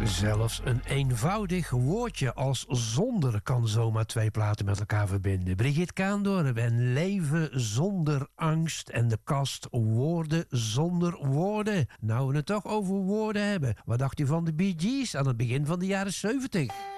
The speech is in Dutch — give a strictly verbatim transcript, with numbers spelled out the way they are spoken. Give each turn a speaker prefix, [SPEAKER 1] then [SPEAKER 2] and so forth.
[SPEAKER 1] Zelfs een eenvoudig woordje als zonder kan zomaar twee platen met elkaar verbinden. Brigitte Kaandorp en Leven zonder angst en de kast Woorden zonder woorden. Nou we het toch over woorden hebben. Wat dacht u van de Bee Gees aan het begin van de jaren zeventig?